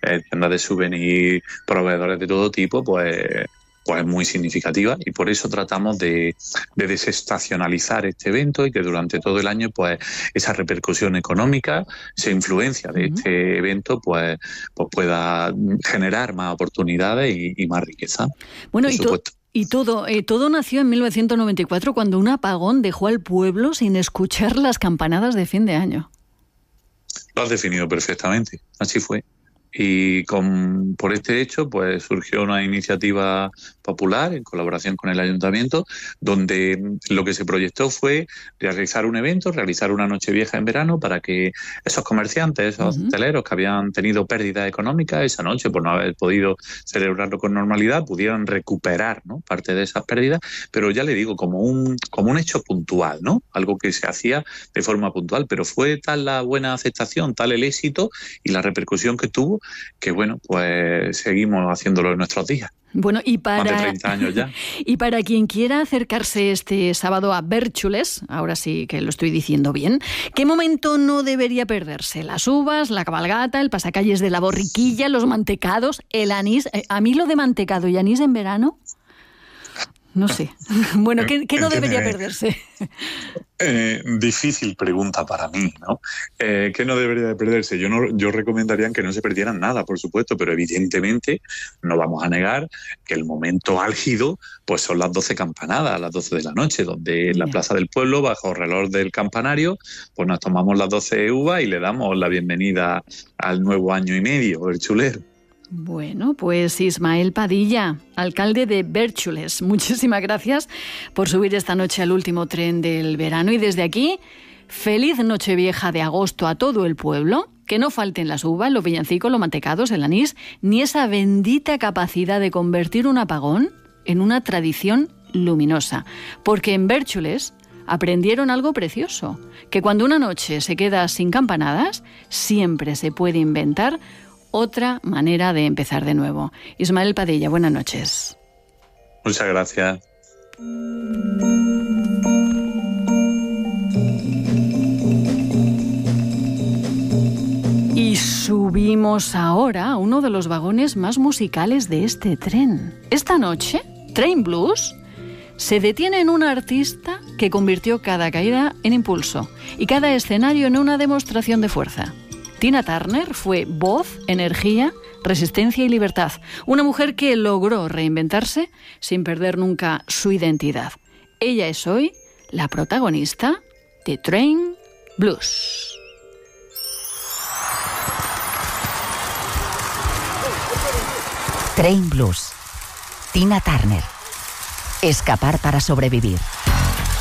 tiendas de souvenir, proveedores de todo tipo, pues es muy significativa, y por eso tratamos de desestacionalizar este evento y que durante todo el año pues esa repercusión económica, esa influencia de este evento pues pueda generar más oportunidades y más riqueza. Bueno, y todo nació en 1994 cuando un apagón dejó al pueblo sin escuchar las campanadas de fin de año. Lo has definido perfectamente, así fue. Y por este hecho pues surgió una iniciativa popular en colaboración con el ayuntamiento, donde lo que se proyectó fue realizar un evento, realizar una Nochevieja en verano, para que esos comerciantes, esos hosteleros que habían tenido pérdidas económicas esa noche por no haber podido celebrarlo con normalidad, pudieran recuperar, ¿no?, parte de esas pérdidas, pero ya le digo, como un hecho puntual, ¿no?, algo que se hacía de forma puntual, pero fue tal la buena aceptación, tal el éxito y la repercusión que tuvo, que bueno, pues seguimos haciéndolo en nuestros días. Bueno, y más de 30 años ya. Y para quien quiera acercarse este sábado a Bércholes, ahora sí que lo estoy diciendo bien, ¿qué momento no debería perderse? Las uvas, la cabalgata, el pasacalles de la borriquilla, los mantecados, el anís. A mí lo de mantecado y anís en verano, no sé. Bueno, ¿qué no debería perderse? Difícil pregunta para mí, ¿no? ¿Qué no debería de perderse? Yo recomendaría que no se perdieran nada, por supuesto, pero evidentemente no vamos a negar que el momento álgido pues son las 12 campanadas, a las 12 de la noche, donde en la plaza del pueblo, bajo el reloj del campanario, pues nos tomamos las 12 uvas y le damos la bienvenida al nuevo año y medio, el chulero. Bueno, pues Ismael Padilla, alcalde de Bércholes, muchísimas gracias por subir esta noche al último tren del verano, y desde aquí, feliz Nochevieja de agosto a todo el pueblo, que no falten las uvas, los villancicos, los mantecados, el anís, ni esa bendita capacidad de convertir un apagón en una tradición luminosa, porque en Bércholes aprendieron algo precioso, que cuando una noche se queda sin campanadas, siempre se puede inventar otra manera de empezar de nuevo. Ismael Padilla, buenas noches. Muchas gracias. Y subimos ahora a uno de los vagones más musicales de este tren. Esta noche, Train Blues se detiene en un artista que convirtió cada caída en impulso y cada escenario en una demostración de fuerza. Tina Turner fue voz, energía, resistencia y libertad. Una mujer que logró reinventarse sin perder nunca su identidad. Ella es hoy la protagonista de Train Blues. Train Blues. Tina Turner. Escapar para sobrevivir.